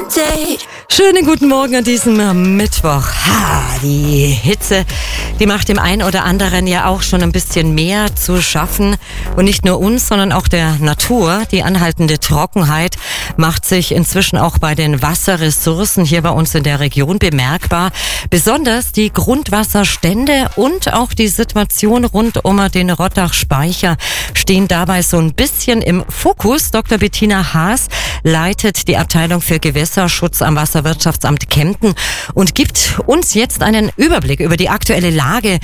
Update. Schönen guten Morgen an diesem Mittwoch. Die Hitze, die macht dem einen oder anderen ja auch schon ein bisschen mehr zu schaffen. Und nicht nur uns, sondern auch der Natur. Die anhaltende Trockenheit macht sich inzwischen auch bei den Wasserressourcen hier bei uns in der Region bemerkbar. Besonders die Grundwasserstände und auch die Situation rund um den Rottach-Speicher stehen dabei so ein bisschen im Fokus. Dr. Bettina Haas leitet die Abteilung für Gewässerschutz am Wasserwirtschaftsamt Kempten und gibt uns jetzt einen Überblick über die aktuelle Lage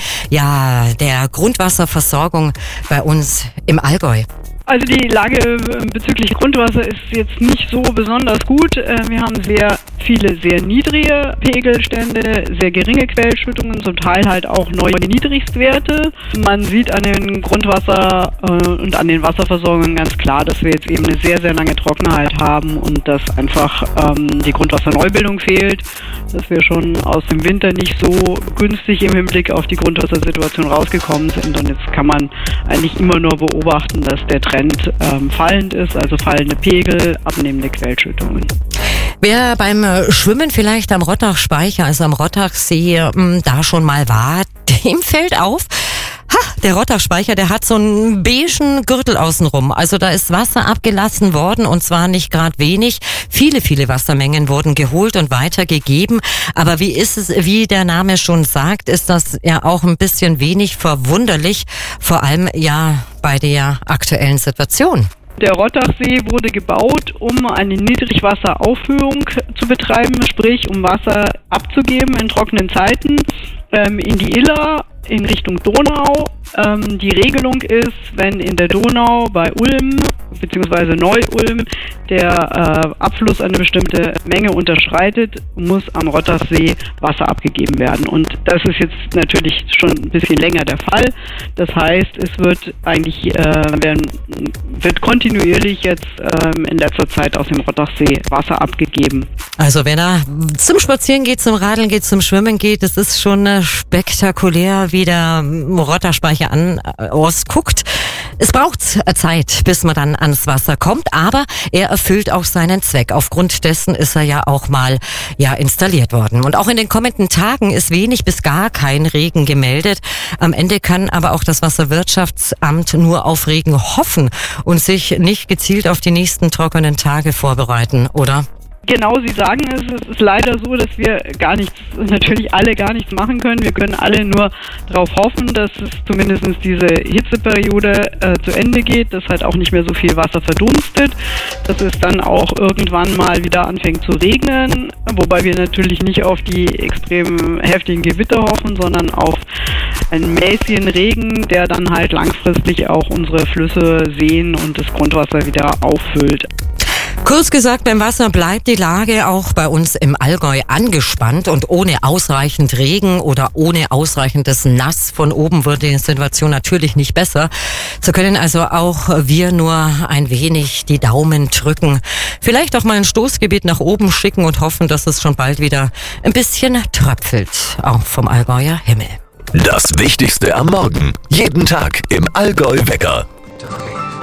der Grundwasserversorgung bei uns im Allgäu. Also die Lage bezüglich Grundwasser ist jetzt nicht so besonders gut. Wir haben sehr viele sehr niedrige Pegelstände, sehr geringe Quellschüttungen, zum Teil halt auch neue Niedrigstwerte. Man sieht an den Grundwasser und an den Wasserversorgungen ganz klar, dass wir jetzt eben eine sehr, sehr lange Trockenheit haben und dass einfach die Grundwasserneubildung fehlt, dass wir schon aus dem Winter nicht so günstig im Hinblick auf die Grundwassersituation rausgekommen sind. Und jetzt kann man eigentlich immer nur beobachten, dass der Trend fallend ist, also fallende Pegel, abnehmende Quellschüttungen. Wer beim Schwimmen vielleicht am Rottach-Speicher, also am Rottachsee, da schon mal war, dem fällt auf, der Rottach-Speicher, der hat so einen beigen Gürtel außenrum. Also da ist Wasser abgelassen worden und zwar nicht gerade wenig. Viele Wassermengen wurden geholt und weitergegeben. Aber wie der Name schon sagt, ist das ja auch ein bisschen wenig verwunderlich. Vor allem bei der aktuellen Situation. Der Rottachsee wurde gebaut, um eine Niedrigwasseraufhöhung zu betreiben, sprich um Wasser abzugeben in trockenen Zeiten in die Iller in Richtung Donau. Die Regelung ist, wenn in der Donau bei Ulm bzw. Neu-Ulm der Abfluss eine bestimmte Menge unterschreitet, muss am Rottachsee Wasser abgegeben werden. Und das ist jetzt natürlich schon ein bisschen länger der Fall. Das heißt, es wird eigentlich wird kontinuierlich jetzt in letzter Zeit aus dem Rottachsee Wasser abgegeben. Also wenn er zum Spazieren geht, zum Radeln geht, zum Schwimmen geht, das ist schon spektakulär, wie der Rottach-Speicher ausguckt. Es braucht Zeit, bis man dann ans Wasser kommt, aber er erfüllt auch seinen Zweck. Aufgrund dessen ist er ja auch mal installiert worden. Und auch in den kommenden Tagen ist wenig bis gar kein Regen gemeldet. Am Ende kann aber auch das Wasserwirtschaftsamt nur auf Regen hoffen und sich nicht gezielt auf die nächsten trockenen Tage vorbereiten, oder? Genau, Sie sagen es. Es ist leider so, dass wir natürlich alle gar nichts machen können. Wir können alle nur darauf hoffen, dass es zumindest diese Hitzeperiode zu Ende geht, dass halt auch nicht mehr so viel Wasser verdunstet, dass es dann auch irgendwann mal wieder anfängt zu regnen, wobei wir natürlich nicht auf die extrem heftigen Gewitter hoffen, sondern auf einen mäßigen Regen, der dann halt langfristig auch unsere Flüsse, Seen und das Grundwasser wieder auffüllt. Kurz gesagt, beim Wasser bleibt die Lage auch bei uns im Allgäu angespannt und ohne ausreichend Regen oder ohne ausreichendes Nass von oben wird die Situation natürlich nicht besser. So können also auch wir nur ein wenig die Daumen drücken. Vielleicht auch mal ein Stoßgebet nach oben schicken und hoffen, dass es schon bald wieder ein bisschen tröpfelt, auch vom Allgäuer Himmel. Das Wichtigste am Morgen. Jeden Tag im Allgäu Wecker.